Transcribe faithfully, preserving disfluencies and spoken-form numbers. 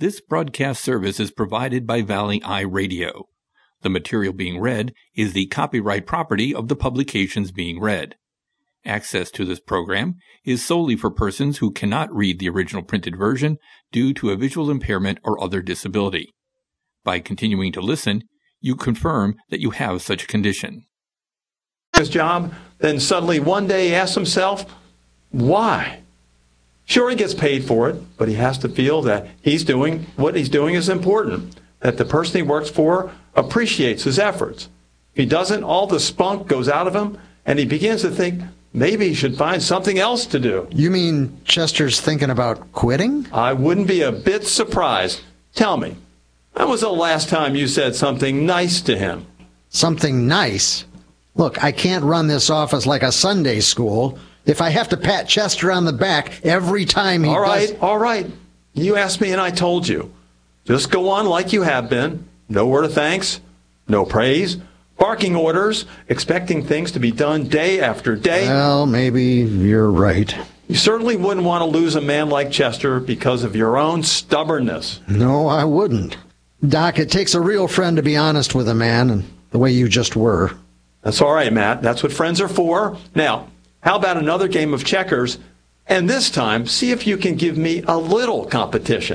This broadcast service is provided by Valley Eye Radio. The material being read is the copyright property of the publications being read. Access to this program is solely for persons who cannot read the original printed version due to a visual impairment or other disability. By continuing to listen, you confirm that you have such a condition. His job, then suddenly one day he asks himself, why? Sure, he gets paid for it, but he has to feel that he's doing what he's doing is important, that the person he works for appreciates his efforts. If he doesn't, all the spunk goes out of him, and he begins to think maybe he should find something else to do. You mean Chester's thinking about quitting? I wouldn't be a bit surprised. Tell me, when was the last time you said something nice to him? Something nice? Look, I can't run this office like a Sunday school if I have to pat Chester on the back every time he all right, does... All right, You asked me and I told you. Just go on like you have been. No word of thanks, no praise, barking orders, expecting things to be done day after day. Well, maybe you're right. You certainly wouldn't want to lose a man like Chester because of your own stubbornness. No, I wouldn't. Doc, it takes a real friend to be honest with a man, and the way you just were. That's all right, Matt. That's what friends are for. Now, how about another game of checkers? And this time, see if you can give me a little competition.